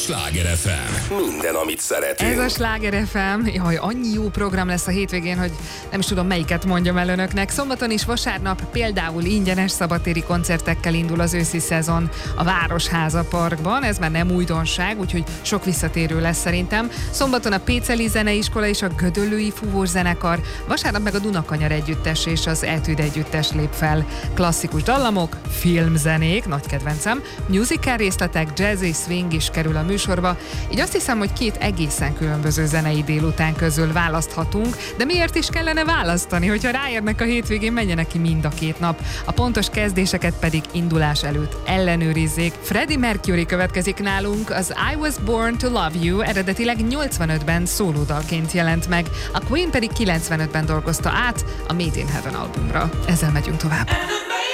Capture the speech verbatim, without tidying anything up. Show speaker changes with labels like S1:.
S1: Sláger ef em. Minden, amit szeretünk.
S2: Ez a Sláger ef em. Jaj, annyi jó program lesz a hétvégén, hogy nem is tudom, melyiket mondjam el önöknek. Szombaton és vasárnap például ingyenes szabadtéri koncertekkel indul az őszi szezon a Városháza Parkban. Ez már nem újdonság, úgyhogy sok visszatérő lesz szerintem. Szombaton a Péceli Zeneiskola és a Gödöllői Fúvós Zenekar, vasárnap meg a Dunakanyar Együttes és az Etűd Együttes lép fel. Klasszikus dallamok, filmzenék, nagy kedvencem, musical részletek, jazz és swing is kerül a műsorba, így azt hiszem, hogy két egészen különböző zenei délután közül választhatunk, de miért is kellene választani, hogyha ráérnek a hétvégén, menjenek ki mind a két nap. A pontos kezdéseket pedig indulás előtt ellenőrizzék. Freddie Mercury következik nálunk, az I Was Born to Love You eredetileg nyolcvanötben szólódalként jelent meg, a Queen pedig kilencvenötben dolgozta át a Made in Heaven albumra. Ezzel megyünk tovább.